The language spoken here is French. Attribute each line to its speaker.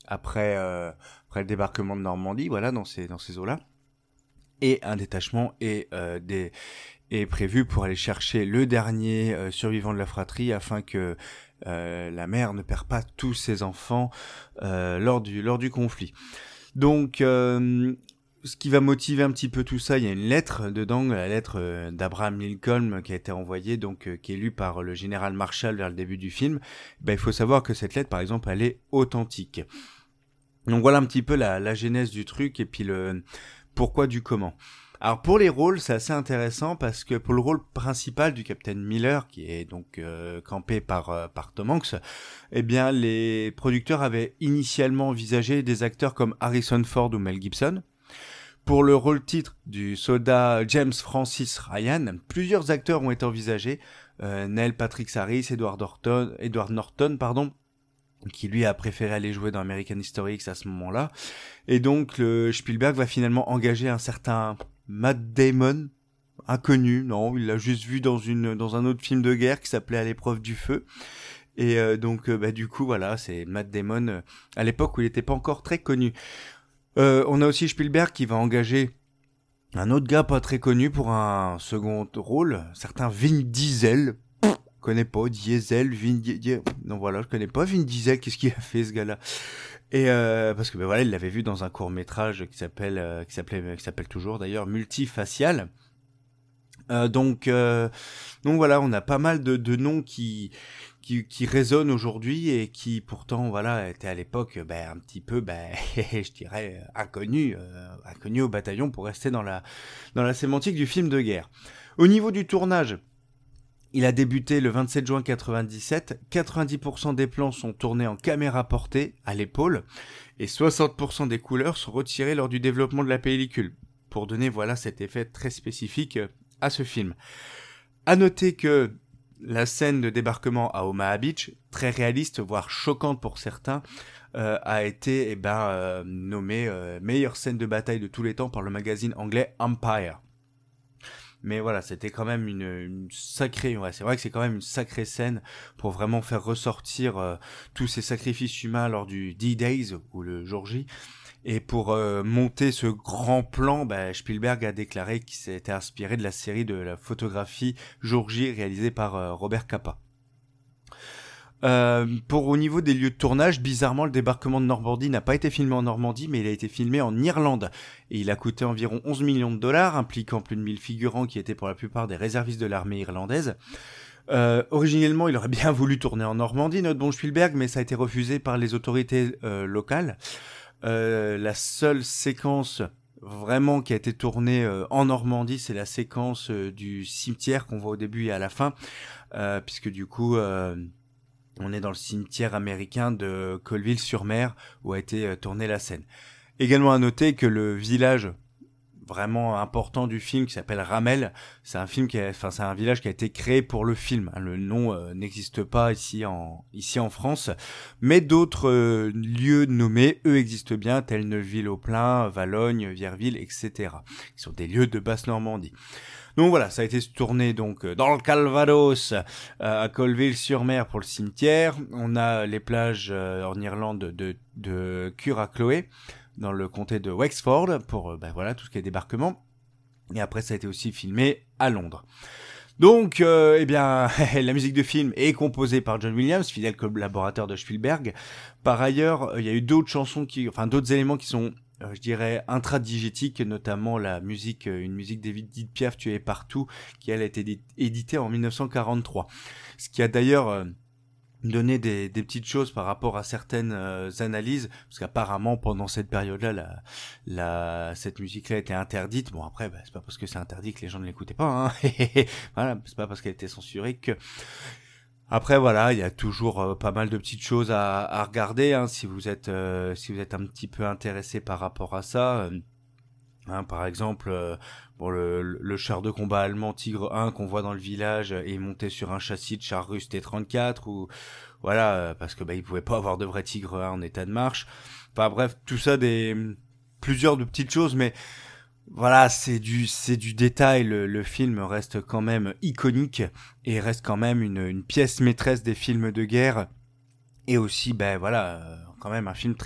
Speaker 1: après le débarquement de Normandie, voilà, dans ces eaux-là. Et un détachement est prévu pour aller chercher le dernier survivant de la fratrie afin que la mère ne perd pas tous ses enfants lors du conflit. Donc, ce qui va motiver un petit peu tout ça, il y a une lettre dedans, la lettre d'Abraham Lincoln qui a été envoyée, donc qui est lue par le général Marshall vers le début du film. Ben, il faut savoir que cette lettre, par exemple, elle est authentique. Donc voilà un petit peu la genèse du truc et puis le pourquoi du comment. Alors pour les rôles, c'est assez intéressant parce que pour le rôle principal du Captain Miller, qui est donc campé par Tom Hanks, eh bien les producteurs avaient initialement envisagé des acteurs comme Harrison Ford ou Mel Gibson. Pour le rôle titre du soldat James Francis Ryan, plusieurs acteurs ont été envisagés. Neil Patrick Harris, Edward Norton, qui lui a préféré aller jouer dans American History X à ce moment-là. Et donc Spielberg va finalement engager un certain Matt Damon, inconnu, non, il l'a juste vu dans un autre film de guerre qui s'appelait À l'épreuve du feu. Et donc du coup voilà, c'est Matt Damon à l'époque où il n'était pas encore très connu. On a aussi Spielberg qui va engager un autre gars pas très connu pour un second rôle, certain Vin Diesel. Connais pas Diesel, non voilà, je connais pas Vin Diesel, qu'est-ce qu'il a fait ce gars-là? Et parce que voilà, il l'avait vu dans un court-métrage qui s'appelle toujours d'ailleurs Multifacial. Donc voilà, on a pas mal de noms qui résonnent aujourd'hui et qui pourtant voilà étaient à l'époque un petit peu je dirais inconnus au bataillon pour rester dans la sémantique du film de guerre. Au niveau du tournage, il a débuté le 27 juin 97, 90% des plans sont tournés en caméra portée à l'épaule et 60% des couleurs sont retirées lors du développement de la pellicule pour donner voilà cet effet très spécifique à ce film. À noter que la scène de débarquement à Omaha Beach, très réaliste voire choquante pour certains, a été nommée meilleure scène de bataille de tous les temps par le magazine anglais Empire. Mais voilà, c'était quand même une sacrée... Ouais, c'est vrai que c'est quand même une sacrée scène pour vraiment faire ressortir tous ces sacrifices humains lors du D-Days, ou le jour J. Et pour monter ce grand plan, Spielberg a déclaré qu'il s'était inspiré de la série de la photographie Jour J réalisée par Robert Capa. Au niveau des lieux de tournage, bizarrement, le débarquement de Normandie n'a pas été filmé en Normandie, mais il a été filmé en Irlande. Et il a coûté environ 11 millions de dollars, impliquant plus de 1000 figurants qui étaient pour la plupart des réservistes de l'armée irlandaise. Originellement, il aurait bien voulu tourner en Normandie, notre bon Spielberg, mais ça a été refusé par les autorités locales. La seule séquence vraiment qui a été tournée en Normandie, c'est la séquence du cimetière qu'on voit au début et à la fin, puisque du coup... on est dans le cimetière américain de Colville-sur-Mer où a été tournée la scène. Également à noter que le village vraiment important du film qui s'appelle Ramel, c'est un village qui a été créé pour le film. Le nom n'existe pas ici en France, mais d'autres lieux nommés, eux, existent bien, tels Neuville-au-Plain, Valognes, Vierville, etc. Qui sont des lieux de Basse-Normandie. Donc voilà, ça a été tourné donc dans le Calvados, à Colville-sur-Mer pour le cimetière. On a les plages en Irlande de Curracloe, dans le comté de Wexford, pour tout ce qui est débarquement. Et après, ça a été aussi filmé à Londres. Donc, la musique de film est composée par John Williams, fidèle collaborateur de Spielberg. Par ailleurs, il y a eu d'autres éléments qui sont je dirais intradigétique, notamment une musique d'Edith Piaf, Tu es partout, qui elle a été éditée en 1943. Ce qui a d'ailleurs donné des petites choses par rapport à certaines analyses, parce qu'apparemment pendant cette période-là, cette musique-là était interdite. Bon après, c'est pas parce que c'est interdit que les gens ne l'écoutaient pas, hein. Voilà, c'est pas parce qu'elle était censurée que... Après voilà, il y a toujours pas mal de petites choses à regarder hein, si vous êtes un petit peu intéressé par rapport à ça. Par exemple, le char de combat allemand Tigre 1 qu'on voit dans le village est monté sur un châssis de char russe T-34 ou voilà parce que il pouvait pas avoir de vrai Tigre 1 en état de marche. Enfin bref, tout ça plusieurs de petites choses, mais voilà, c'est du détail. Le film reste quand même iconique et reste quand même une pièce maîtresse des films de guerre et aussi quand même un film très